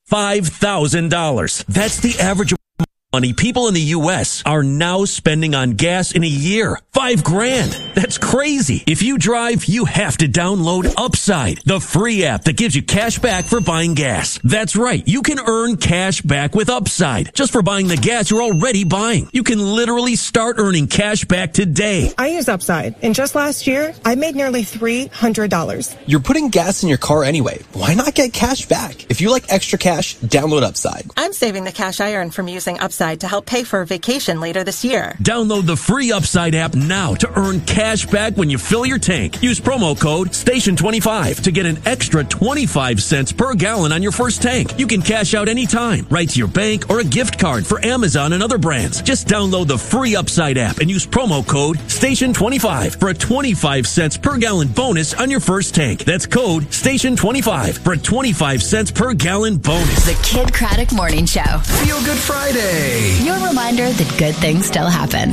$5,000. That's the average money people in the U.S. are now spending on gas in a year. $5,000. That's crazy. If you drive, you have to download Upside, the free app that gives you cash back for buying gas. That's right. You can earn cash back with Upside just for buying the gas you're already buying. You can literally start earning cash back today. I use Upside, and just last year, I made nearly $300. You're putting gas in your car anyway. Why not get cash back? If you like extra cash, download Upside. I'm saving the cash I earn from using Upside to help pay for a vacation later this year. Download the free Upside app now to earn cash back when you fill your tank. Use promo code STATION25 to get an extra 25 cents per gallon on your first tank. You can cash out anytime, right to your bank or a gift card for Amazon and other brands. Just download the free Upside app and use promo code STATION25 for a 25 cents per gallon bonus on your first tank. That's code STATION25 for a 25 cents per gallon bonus. The Kid Craddock Morning Show. Feel Good Friday. Your reminder that good things still happen.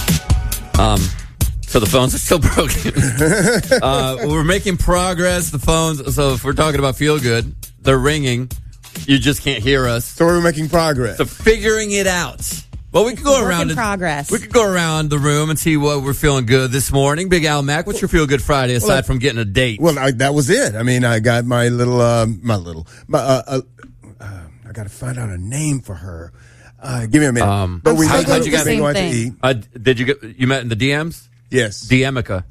So the phones are still broken. We're making progress. The phones, so if we're talking about Feel Good, they're ringing. You just can't hear us. So we're making progress. So figuring it out. Well, we could go around. Progress. We could go around the room and see what we're feeling good this morning. Big Al Mac, what's your Feel Good Friday aside from getting a date? Well, that was it. I mean, I got my little, I got to find out a name for her. Give me a minute. But we how'd you get to eat. Did you met in the DMs? Yes. Diemica.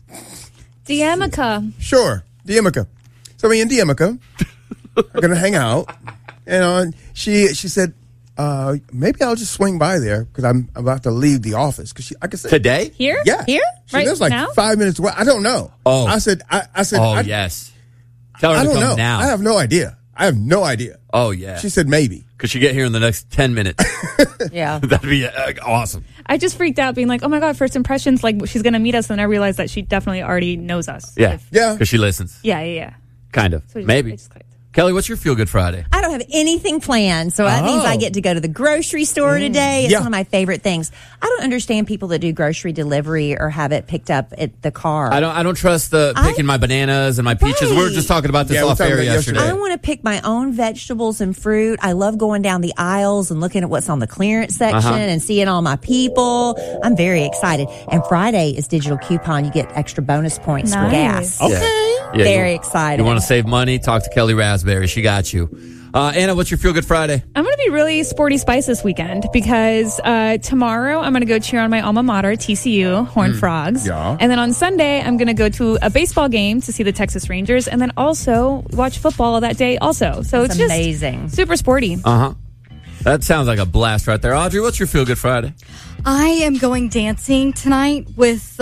Sure. Diemica. So me and Diemica are going to hang out. And she said, maybe I'll just swing by there because I'm about to leave the office. Because I can say today? Here? Yeah. Here? She right lives like now? 5 minutes away. I don't know. Oh. I said. Oh, yes. Tell her I to don't come know. now. I have no idea. Oh, yeah. She said maybe. Could she get here in the next 10 minutes? Yeah. That'd be awesome. I just freaked out being like, oh my God, first impressions, like she's going to meet us. And I realized that she definitely already knows us. Yeah. Yeah. Because she listens. Yeah. Kind of. So Maybe. I just clicked. Kelly, what's your Feel Good Friday? I don't have anything planned, so that means I get to go to the grocery store today. It's one of my favorite things. I don't understand people that do grocery delivery or have it picked up at the car. I don't trust picking my bananas and my peaches. We were just talking about this off air yesterday. I want to pick my own vegetables and fruit. I love going down the aisles and looking at what's on the clearance section and seeing all my people. I'm very excited. And Friday is digital coupon. You get extra bonus points for gas. Okay. Yeah, very excited. You want to save money? Talk to Kelly Raspberry. She got you. Anna, what's your Feel Good Friday? I'm going to be really sporty spice this weekend because tomorrow I'm going to go cheer on my alma mater, TCU, Horned Frogs. Yeah. And then on Sunday, I'm going to go to a baseball game to see the Texas Rangers and then also watch football that day also. So That's it's just amazing. Super sporty. That sounds like a blast right there. Audrey, what's your Feel Good Friday? I am going dancing tonight with,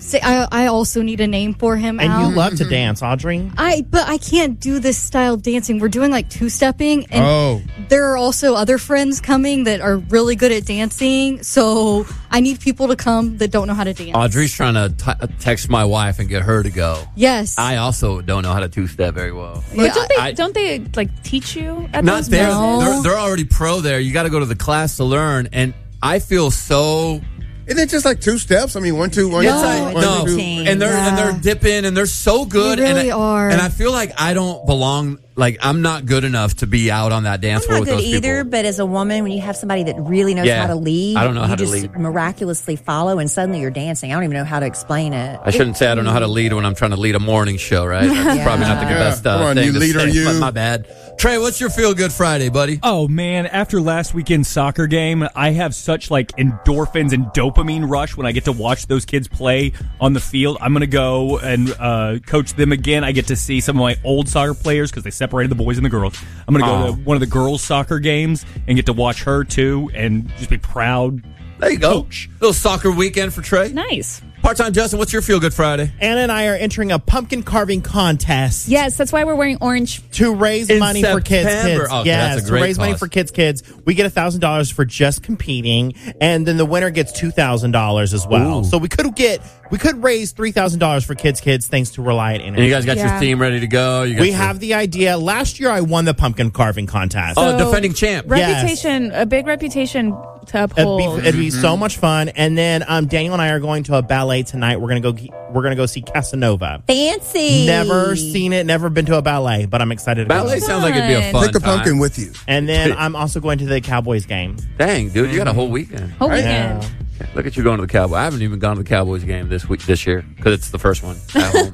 I also need a name for him, And Al. you love to dance, Audrey. But I can't do this style of dancing. We're doing like two-stepping, and there are also other friends coming that are really good at dancing, so I need people to come that don't know how to dance. Audrey's trying to text my wife and get her to go. Yes. I also don't know how to two-step very well. But don't they like teach you at Not those there. places? They're already pro there. You got to go to the class to learn, and I feel so. Isn't it just like 2 steps? I mean, 1, 2, 1, It's 2, like, 1, no, 2. and they're dipping and they're so good. They really and are. And I feel like I don't belong. Like I'm not good enough to be out on that dance floor I'm with not those good either, people. but as a woman, when you have somebody that really knows how to lead, I don't know how to you just lead. miraculously follow, and suddenly you're dancing. I don't even know how to explain it. I shouldn't say I don't know how to lead when I'm trying to lead a morning show, right? That's probably not the best Come on, thing you to leader, say. you. My bad. Trey, what's your Feel Good Friday, buddy? Oh, man, after last weekend's soccer game, I have such, endorphins and dopamine rush when I get to watch those kids play on the field. I'm going to go and coach them again. I get to see some of my old soccer players because they separated the boys and the girls. I'm going to go to one of the girls' soccer games and get to watch her, too, and just be proud. There you go. Coach. Little soccer weekend for Trey. Nice. Part-time Justin, what's your Feel Good Friday? Anna and I are entering a pumpkin carving contest. Yes, that's why we're wearing orange. To raise In money for kids. September. Okay, yes, that's a great to raise money cause. for kids. We get $1,000 for just competing, and then the winner gets $2,000 as well. Ooh. So we could raise $3,000 for kids thanks to Reliant Energy. And you guys got your theme ready to go? We have the idea. Last year I won the pumpkin carving contest. Oh, defending champ. Reputation, a big reputation to uphold. It'd be so much fun. And then Daniel and I are going to a ballet tonight. We're gonna go see Casanova. Fancy. Never seen it. Never been to a ballet, but I'm excited. Ballet sounds like it'd be a fun Take the time. pumpkin with you. And then I'm also going to the Cowboys game. Dang, dude, you got a whole weekend. Whole weekend. Yeah. Look at you going to the Cowboys. I haven't even gone to the Cowboys game this year because it's the first one at home.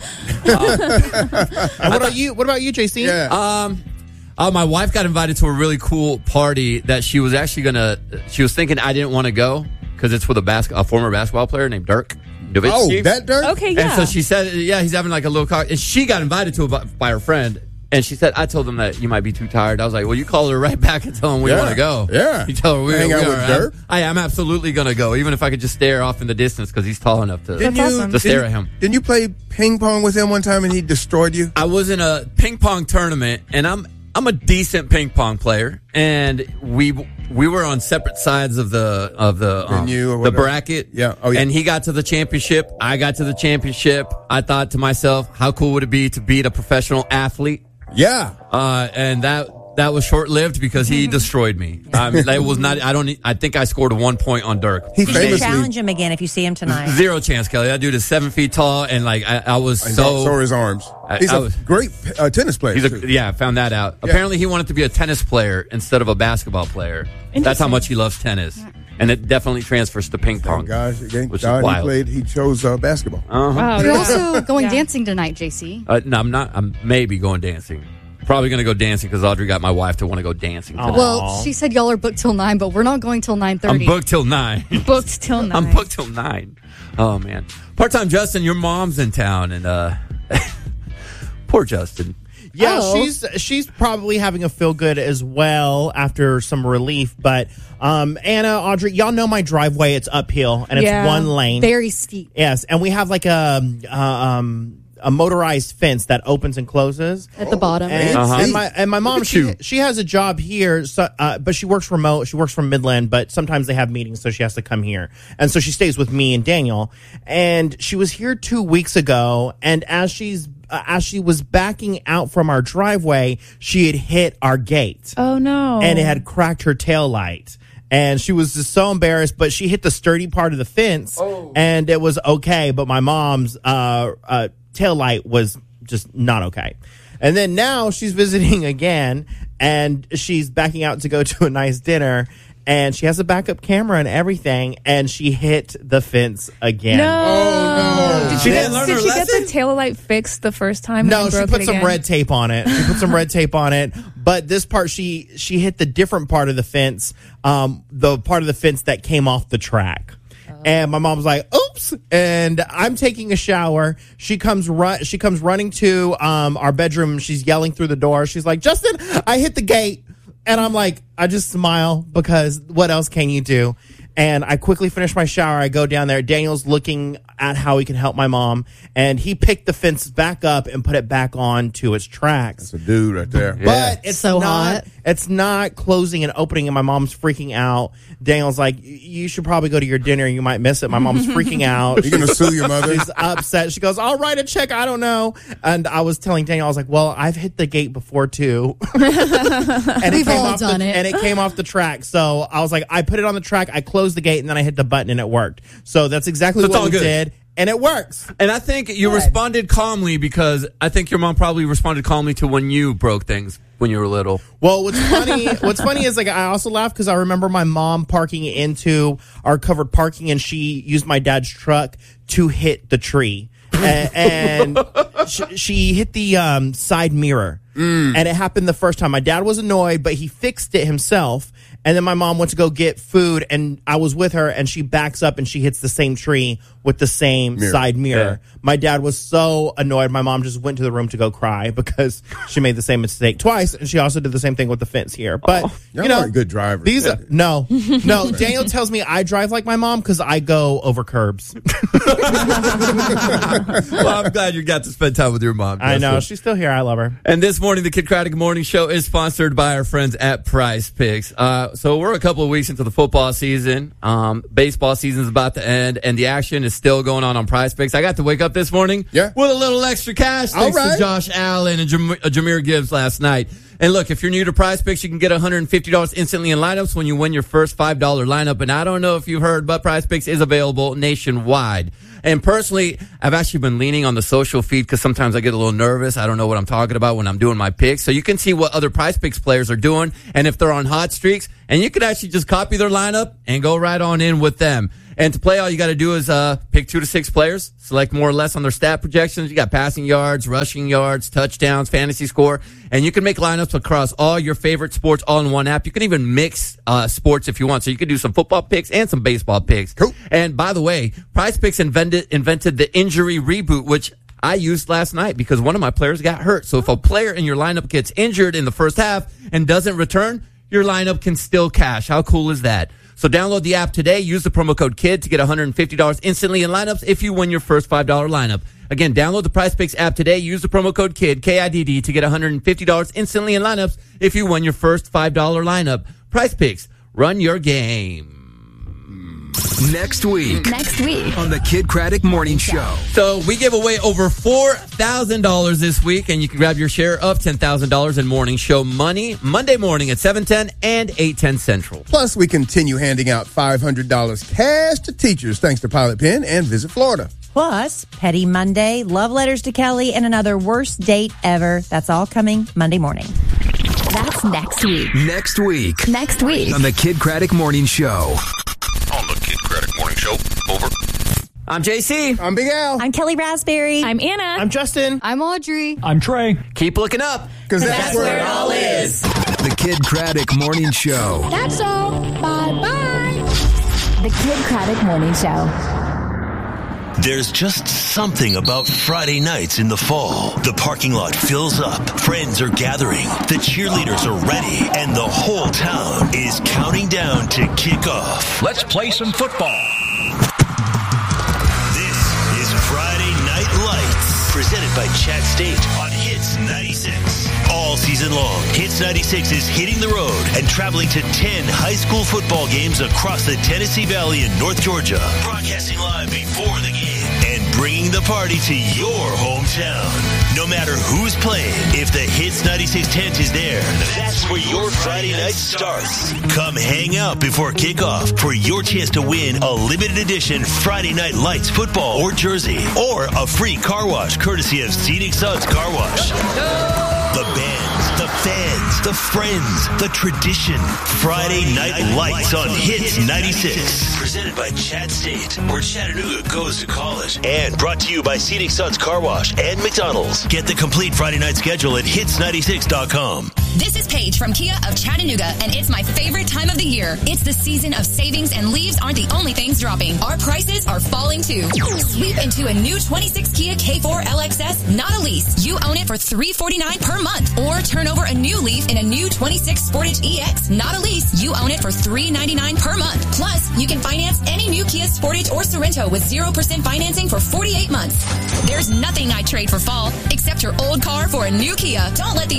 And what about you, JC? Yeah. My wife got invited to a really cool party that she was actually she was thinking I didn't want to go because it's with a former basketball player named Dirk Nowitzki. Oh, that Dirk? Okay, yeah. And so she said, yeah, he's having like a little car. And she got invited to it by her friend. And she said, I told them that you might be too tired. I was like, well, you call her right back and tell them we want to go. Yeah. You tell her we Hang out with Dirk? I'm absolutely going to go, even if I could just stare off in the distance because he's tall enough to stare at him. Didn't you play ping pong with him one time and he destroyed you? I was in a ping pong tournament, and I'm a decent ping pong player, and we were on separate sides of the Venue or the whatever. bracket. Yeah. Oh, yeah. And he got to the championship. I got to the championship. I thought to myself, how cool would it be to beat a professional athlete? Yeah. And that was short lived because he destroyed me. That was not. I think I scored 1 point on Dirk. He You should famously challenge him again if you see him tonight. Zero chance, Kelly. That dude is 7 feet tall, and like I was so are his arms. He's a great tennis player. I found that out. Yeah. Apparently, he wanted to be a tennis player instead of a basketball player. That's how much he loves tennis, and it definitely transfers to ping pong. Gosh, which is wild. He chose basketball. Wow, You're also going dancing tonight, JC. No, I'm not. I'm maybe going dancing. Probably going to go dancing because Audrey got my wife to want to go dancing tonight. Well, she said y'all are booked till 9, but we're not going till 9:30. I'm booked till 9. Booked till 9. I'm booked till 9. Oh, man. Part-time Justin, your mom's in town, and poor Justin. Yeah, she's probably having a feel good as well after some relief. But Anna, Audrey, y'all know my driveway. It's uphill and it's one lane, very steep. Yes, and we have like a motorized fence that opens and closes At the bottom. And my mom, she has a job here, so, but she works remote. She works from Midland, but sometimes they have meetings, so she has to come here. And so she stays with me and Daniel. And she was here 2 weeks ago, and as she was backing out from our driveway, she had hit our gate. Oh, no. And it had cracked her tail light. And she was just so embarrassed, but she hit the sturdy part of the fence, and it was okay. But my mom's tail light was just not okay. And then now she's visiting again, and she's backing out to go to a nice dinner, and she has a backup camera and everything, and she hit the fence again. No. Oh, no. Did she get the tail light fixed the first time? No, and she broke put it some again? red tape on it. But this part, she hit the different part of the fence, the part of the fence that came off the track. And my mom's like, oops. And I'm taking a shower. She comes running to our bedroom. She's yelling through the door. She's like, Justin, I hit the gate. And I'm like, I just smile because what else can you do? And I quickly finish my shower. I go down there. Daniel's looking at how he can help my mom. And he picked the fence back up and put it back on to its tracks. That's a dude right there. But it's so not hot. It's not closing and opening, and my mom's freaking out. Daniel's like, you should probably go to your dinner. You might miss it. My mom's freaking out. You gonna sue your mother? She's upset. She goes, I'll write a check. I don't know. And I was telling Daniel, I was like, well, I've hit the gate before too. And We've all done it. And it came off the track. So I was like, I put it on the track. I closed the gate, and then I hit the button, and it worked. So that's exactly what we did. And it works. And I think you responded calmly because I think your mom probably responded calmly to when you broke things when you were little. Well, what's funny is like I also laugh because I remember my mom parking into our covered parking, and she used my dad's truck to hit the tree. And she hit the side mirror. And it happened the first time. My dad was annoyed, but he fixed it himself. And then my mom went to go get food, and I was with her, and she backs up and she hits the same tree with the same side mirror. Yeah. My dad was so annoyed. My mom just went to the room to go cry because she made the same mistake twice, and she also did the same thing with the fence here. But you know, a good driver. No. Daniel tells me I drive like my mom because I go over curbs. Well, I'm glad you got to spend time with your mom. I know. She's still here. I love her. And this morning, the Kid Craddock Morning Show is sponsored by our friends at Prize Picks. So we're a couple of weeks into the football season. Baseball season is about to end, and the action is still going on Prize Picks. I got to wake up this morning with a little extra cash thanks to Josh Allen and Jahmyr Gibbs last night. And look, if you're new to Prize Picks, you can get $150 instantly in lineups when you win your first $5 lineup. And I don't know if you've heard, but Prize Picks is available nationwide. And personally, I've actually been leaning on the social feed because sometimes I get a little nervous. I don't know what I'm talking about when I'm doing my picks. So you can see what other Prize Picks players are doing and if they're on hot streaks. And you can actually just copy their lineup and go right on in with them. And to play, all you got to do is pick 2 to 6 players, select more or less on their stat projections. You got passing yards, rushing yards, touchdowns, fantasy score. And you can make lineups across all your favorite sports all in one app. You can even mix sports if you want. So you can do some football picks and some baseball picks. Cool. And by the way, Prize Picks invented the injury reboot, which I used last night because one of my players got hurt. So if a player in your lineup gets injured in the first half and doesn't return, your lineup can still cash. How cool is that? So download the app today. Use the promo code KID to get $150 instantly in lineups if you win your first $5 lineup. Again, download the Prize Picks app today. Use the promo code KID, KIDD, to get $150 instantly in lineups if you win your first $5 lineup. Prize Picks, run your game. Next week on the Kid Craddock Morning Show. So we give away over $4,000 this week, and you can grab your share of $10,000 in morning show money Monday morning at 7:10 and 8:10 Central. Plus, we continue handing out $500 cash to teachers thanks to Pilot Pen and Visit Florida. Plus, Petty Monday, love letters to Kelly, and another worst date ever. That's all coming Monday morning. That's next week. Next week on the Kid Craddock Morning Show. On the Kid Craddock Morning Show. Over. I'm JC. I'm Big Al. I'm Kelly Raspberry. I'm Anna. I'm Justin. I'm Audrey. I'm Trey. Keep looking up, because that's where it all is. The Kid Craddock Morning Show. That's all. Bye-bye. The Kid Craddock Morning Show. There's just something about Friday nights in the fall. The parking lot fills up. Friends are gathering. The cheerleaders are ready. And the whole town is counting down to kick off. Let's play some football. This is Friday Night Lights, presented by Chat State on Hits 96. All season long, Hits 96 is hitting the road and traveling to 10 high school football games across the Tennessee Valley in North Georgia. Broadcasting live before the game and bringing the party to your hometown. No matter who's playing, if the Hits 96 tent is there, that's where your Friday night starts. Come hang out before kickoff for your chance to win a limited edition Friday Night Lights football or jersey, or a free car wash courtesy of Scenic Suds Car Wash. The bands, the fans, the friends, the tradition. Friday Night Lights on Hits 96. Presented by Chat State, where Chattanooga goes to college. And brought to you by Scenic Suds Car Wash and McDonald's. Get the complete Friday night schedule at hits96.com. This is Paige from Kia of Chattanooga, and it's my favorite time of the year. It's the season of savings, and leaves aren't the only things dropping. Our prices are falling too. Sweep into a new 26 Kia K4 LXS, not a lease. You own it for $349 per month. Or turn over a new leaf in a new 26 Sportage EX, not a lease. You own it for $399 per month. Plus, you can finance any new Kia Sportage or Sorento with 0% financing for 48 months. There's nothing I'd trade for fall, except your old car for a new Kia. Don't let these